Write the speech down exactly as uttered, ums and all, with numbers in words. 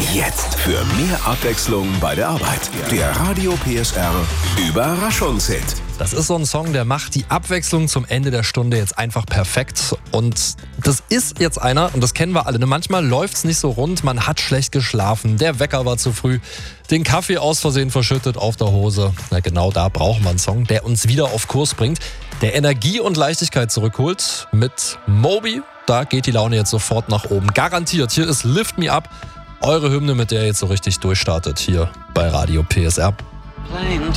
Jetzt für mehr Abwechslung bei der Arbeit. Der Radio P S R Überraschungshit. Das ist so ein Song, der macht die Abwechslung zum Ende der Stunde jetzt einfach perfekt. Und das ist jetzt einer, und das kennen wir alle, ne? Manchmal läuft's nicht so rund, man hat schlecht geschlafen, der Wecker war zu früh, den Kaffee aus Versehen verschüttet auf der Hose. Na genau, da braucht man einen Song, der uns wieder auf Kurs bringt, der Energie und Leichtigkeit zurückholt. Mit Moby, da geht die Laune jetzt sofort nach oben. Garantiert. Hier ist Lift Me Up, eure Hymne, mit der ihr jetzt so richtig durchstartet hier bei Radio P S R.